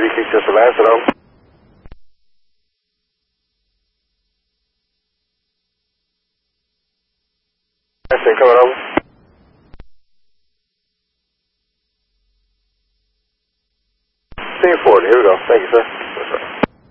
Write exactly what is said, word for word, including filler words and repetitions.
Viking just a last hello. Testing, coming over. Singapore, here we go. Thank you, sir.